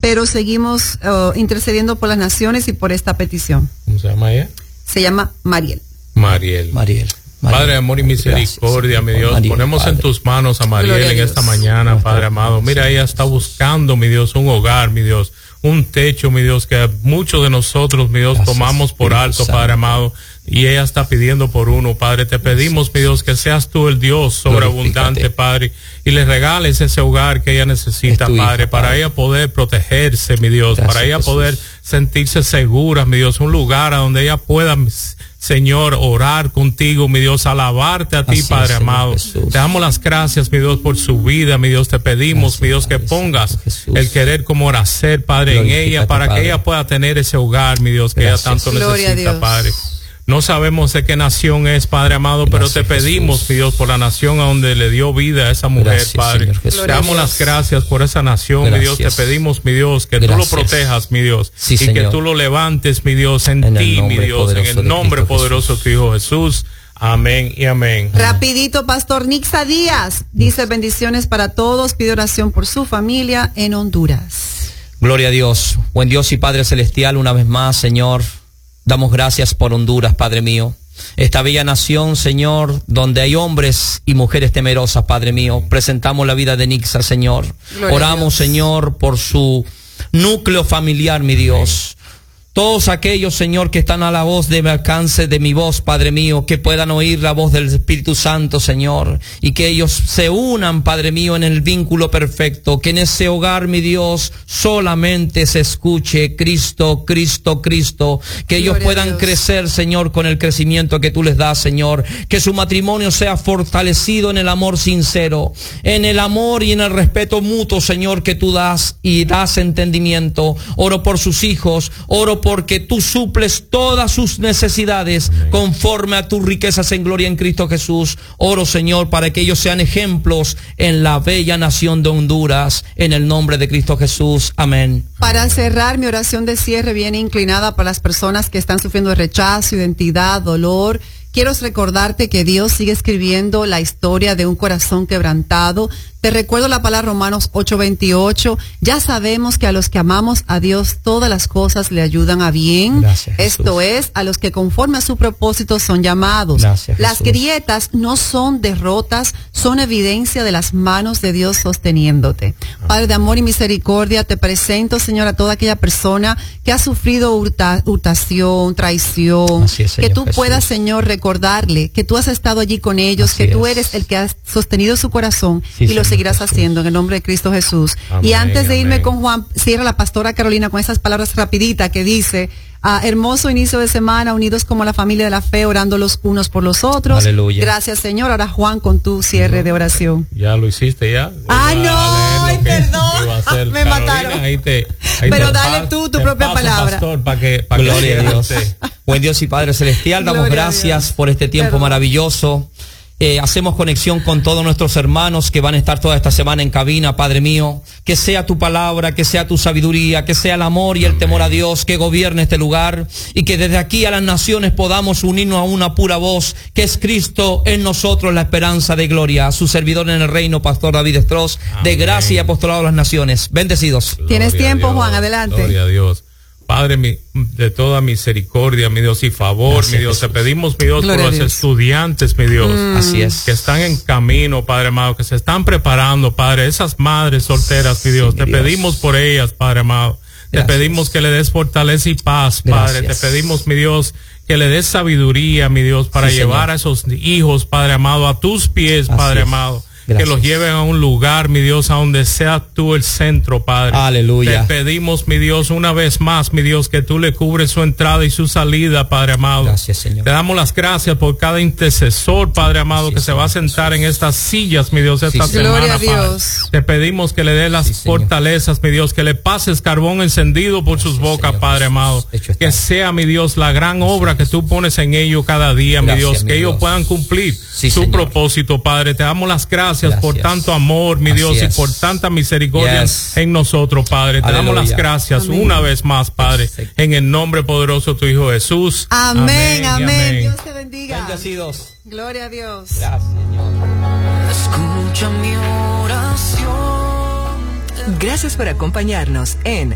pero seguimos intercediendo por las naciones y por esta petición. ¿Cómo se llama ella? Se llama Mariel. Mariel. Padre de amor y misericordia, mi Dios, Mariel, ponemos Padre. en tus manos a Mariel en esta mañana, Padre amado. Mira, ella está buscando, mi Dios, un hogar, mi Dios, un techo, mi Dios, que muchos de nosotros, mi Dios, tomamos por alto, Padre amado. Y ella está pidiendo por uno, Padre. Te pedimos, mi Dios, que seas tú el Dios sobreabundante, Padre, y le regales ese hogar que ella necesita, Padre, para ella poder protegerse, mi Dios, para ella poder sentirse segura, mi Dios, un lugar a donde ella pueda, Señor, orar contigo, mi Dios, alabarte a ti, Padre amado. Te damos las gracias, mi Dios, por su vida, mi Dios. Te pedimos, mi Dios, que pongas el querer como hacer, Padre, en ella, para que ella pueda tener ese hogar, mi Dios, que ella tanto necesita, Padre. No sabemos de qué nación es, Padre amado, pero te pedimos, mi Dios, por la nación a donde le dio vida a esa mujer, Padre. Te damos las gracias por esa nación, mi Dios. Te pedimos, mi Dios, que tú lo protejas, mi Dios, y que tú lo levantes, mi Dios, en ti, mi Dios, en el nombre poderoso de tu Hijo Jesús. Amén y amén. Rapidito, Pastor Nixa Díaz dice: bendiciones para todos, pide oración por su familia en Honduras. Gloria a Dios. Buen Dios y Padre Celestial, una vez más, Señor, damos gracias por Honduras, Padre mío. Esta bella nación, Señor, donde hay hombres y mujeres temerosas, Padre mío. Presentamos la vida de Nixa, Señor. Oramos, Señor, por su núcleo familiar, mi Dios. Todos aquellos, Señor, que están a la voz de mi alcance de mi voz, Padre mío, que puedan oír la voz del Espíritu Santo, Señor, y que ellos se unan, Padre mío, en el vínculo perfecto, que en ese hogar, mi Dios, solamente se escuche Cristo, Cristo, Cristo, que ellos puedan crecer, Señor, con el crecimiento que tú les das, Señor, que su matrimonio sea fortalecido en el amor sincero, en el amor y en el respeto mutuo, Señor, que tú das y das entendimiento. Oro por sus hijos, oro porque tú suples todas sus necesidades conforme a tus riquezas en gloria en Cristo Jesús. Oro, Señor, para que ellos sean ejemplos en la bella nación de Honduras, en el nombre de Cristo Jesús. Amén. Para cerrar, mi oración de cierre viene inclinada para las personas que están sufriendo de rechazo, identidad, dolor. Quiero recordarte que Dios sigue escribiendo la historia de un corazón quebrantado. Te recuerdo la palabra Romanos 8:28. Ya sabemos que a los que amamos a Dios todas las cosas le ayudan a bien. Esto es, a los que conforme a su propósito son llamados. Las grietas no son derrotas, son evidencia de las manos de Dios sosteniéndote. Padre de amor y misericordia, te presento, Señor, a toda aquella persona que ha sufrido hurtación, traición. Que tú puedas, Señor, recordarle que tú has estado allí con ellos, que tú eres el que has sostenido su corazón y lo seguirás haciendo en el nombre de Cristo Jesús. Amén, y antes de irme con Juan, cierra la pastora Carolina con esas palabras rapiditas que dice: hermoso inicio de semana, unidos como la familia de la fe, orando los unos por los otros. Aleluya. Gracias, Señor. Ahora, Juan, con tu cierre de oración. Ya lo hiciste, ya. No, perdón. Me mataron. Pero dale tú tu propia palabra. Pastor, Gloria a Dios. Buen Dios y Padre Celestial, damos gracias por este tiempo maravilloso. Hacemos conexión con todos nuestros hermanos que van a estar toda esta semana en cabina, Padre mío. Que sea tu palabra, que sea tu sabiduría, que sea el amor y el temor a Dios que gobierne este lugar, y que desde aquí a las naciones podamos unirnos a una pura voz, que es Cristo en nosotros, la esperanza de gloria. Su servidor en el reino, Pastor David Estros, de gracia y apostolado a las naciones. Bendecidos. Tienes tiempo, Juan, adelante. Gloria a Dios. Padre, de toda misericordia, mi Dios, y favor, gracias, mi Dios, Jesús. Te pedimos, mi Dios, gloria por los estudiantes, mi Dios, así es, que están en camino, Padre amado, que se están preparando, Padre, esas madres solteras, mi Dios, te pedimos por ellas, Padre amado, gracias. Te pedimos que le des fortaleza y paz, Padre, gracias. Te pedimos, mi Dios, que le des sabiduría, mi Dios, para llevar Señor. A esos hijos, Padre amado, a tus pies, así Padre amado. Gracias. Que los lleven a un lugar, mi Dios, a donde sea tú el centro, Padre. Aleluya. Te pedimos, mi Dios, una vez más, mi Dios, que tú le cubres su entrada y su salida, Padre amado. Gracias, Señor. Te damos las gracias por cada intercesor, Padre amado, que se va a sentar en estas sillas, mi Dios, esta semana, Gloria a Dios. Padre. Te pedimos que le dé las fortalezas, mi Dios, que le pases carbón encendido por sus bocas, Señor, Padre amado. Que sea, mi Dios, la gran obra que tú pones en ellos cada día, mi Dios, que ellos puedan cumplir su propósito, Padre. Te damos las gracias por tanto amor, mi Dios, y por tanta misericordia en nosotros, Padre. Te damos las gracias una vez más, Padre, en el nombre poderoso de tu Hijo Jesús. Amén, amén. Dios te bendiga. Bendecidos. Gloria a Dios. Gracias, Señor. Escucha mi oración. Gracias por acompañarnos en